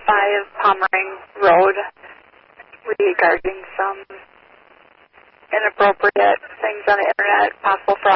Pommering Road regarding some inappropriate things on the internet, possible fraud.